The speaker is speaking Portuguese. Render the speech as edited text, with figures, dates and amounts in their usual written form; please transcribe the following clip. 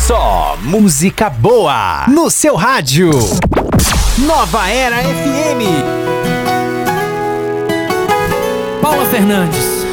Só música boa no seu rádio. Nova Era FM. Paula Fernandes.